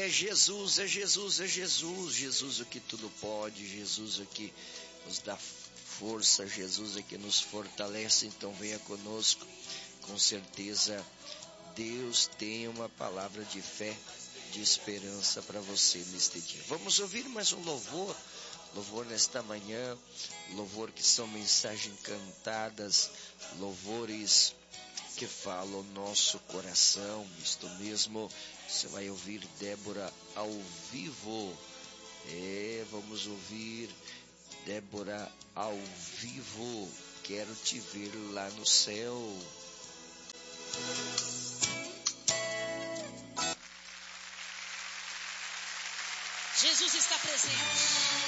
É Jesus, é Jesus, é Jesus. Jesus o que tudo pode, Jesus o que nos dá força, Jesus é que nos fortalece. Então venha conosco, com certeza Deus tem uma palavra de fé, de esperança para você neste dia. Vamos ouvir mais um louvor nesta manhã, louvor que são mensagens cantadas, louvores que falam o nosso coração. Isto mesmo, você vai ouvir Débora ao vivo. Vamos ouvir Débora ao vivo. Quero te ver lá no céu. Jesus está presente.